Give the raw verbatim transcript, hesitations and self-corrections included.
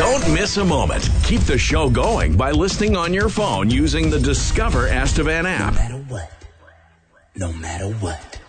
Don't miss a moment. Keep the show going by listening on your phone using the Discover Estevan app. No matter what. No matter what.